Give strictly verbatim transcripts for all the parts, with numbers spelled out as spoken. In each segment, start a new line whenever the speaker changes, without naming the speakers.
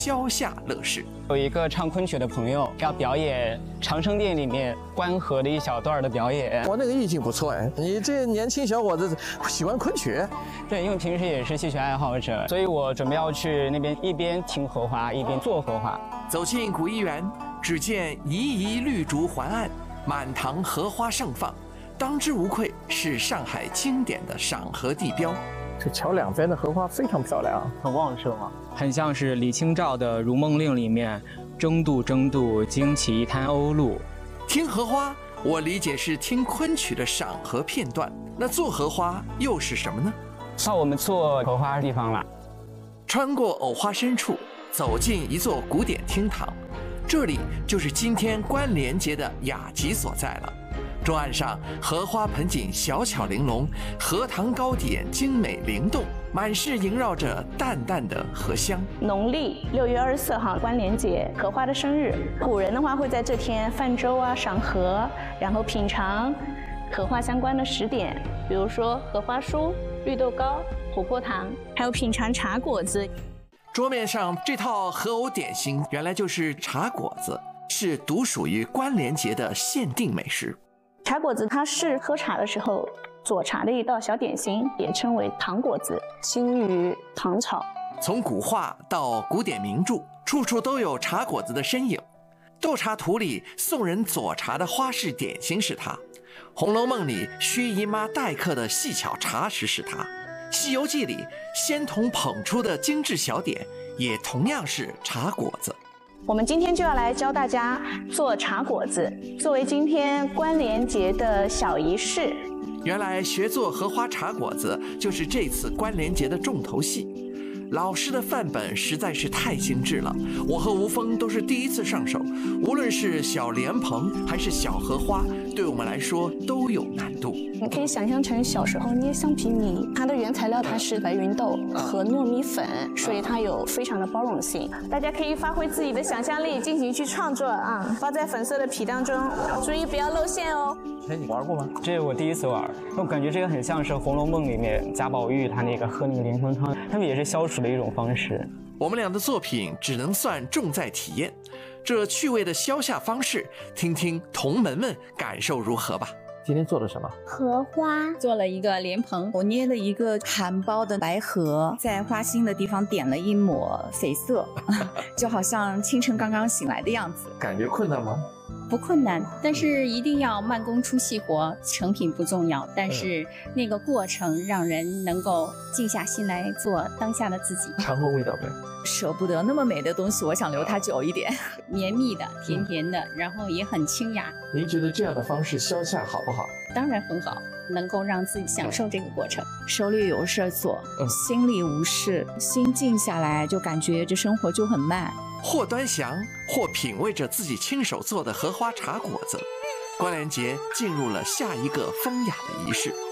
消夏乐事。
有一个唱昆曲的朋友要表演长生殿里面关河的一小段的表演。
我那个意境不错哎，你这年轻小伙子喜欢昆曲？
对，因为平时也是戏曲爱好者，所以我准备要去那边一边听荷花一边做荷花。
走进古艺园，只见宜宜绿竹环岸，满堂荷花盛放，当之无愧是上海经典的赏荷地标。
这桥两边的荷花非常漂亮，很旺盛啊，
很像是李清照的《如梦令》里面“争渡争渡，惊起一滩鸥鹭”。
听荷花，我理解是听昆曲的赏荷片段，那做荷花又是什么呢？
到我们做荷花的地方了，
穿过藕花深处，走进一座古典厅堂，这里就是今天关联节的雅集所在了。桌案上荷花盆景小巧玲珑，荷塘糕点精美灵动，满室萦绕着淡淡的荷香。
农历六月二十四号关联节，荷花的生日，古人的话会在这天泛舟啊、赏荷，然后品尝荷花相关的食点，比如说荷花酥、绿豆糕、琥珀糖，还有品尝茶果子。
桌面上这套荷藕点心原来就是茶果子，是独属于关联节的限定美食。
茶果子它是喝茶的时候佐茶的一道小点心，也称为糖果子，兴于唐朝。
从古画到古典名著，处处都有茶果子的身影。斗茶图里送人佐茶的花式点心是它，《红楼梦》里薛姨妈待客的细巧茶食是它，《西游记》里仙童捧出的精致小点也同样是茶果子。
我们今天就要来教大家做茶果子，作为今天关联节的小仪式。
原来学做荷花茶果子就是这次关联节的重头戏。老师的范本实在是太精致了，我和吴峰都是第一次上手，无论是小莲蓬还是小荷花，对我们来说都有难度。
你可以想象成小时候捏橡皮泥，它的原材料它是白芸豆和糯米粉，所以它有非常的包容性。大家可以发挥自己的想象力进行去创作啊，包在粉色的皮当中，注意不要露馅哦。
哎，你玩过吗？
这是我第一次玩，我感觉这个很像是《红楼梦》里面贾宝玉他那个喝那个莲蓬汤，他们也是消暑的一种方式。
我们俩的作品只能算重在体验，这趣味的消夏方式，听听同门们感受如何吧。
今天做了什么？
荷花做了一个莲蓬，我捏了一个含苞的白荷，在花心的地方点了一抹绯色，就好像清晨刚刚醒来的样子。
感觉困难吗？
不困难，但是一定要慢工出细活，成品不重要，但是那个过程让人能够静下心来做当下的自己。
尝过味道没？
舍不得那么美的东西，我想留它久一点。
绵密的、甜甜的，然后也很清雅。
您觉得这样的方式消夏好不好？
当然很好，能够让自己享受这个过程。
手里有事做，
嗯、
心里无事，心静下来，就感觉这生活就很慢。
或端详，或品味着自己亲手做的荷花茶果子，关联节进入了下一个风雅的仪式。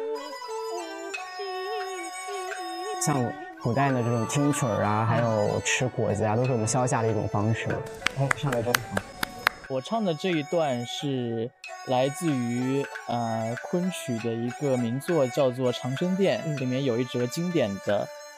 像古代的这种听曲儿啊，还有吃果子啊，都是我们消夏的一种方式。哎，上来真好。
我唱的这一段是来自于呃昆曲的一个名作，叫做《长生殿》，里面有一折经典的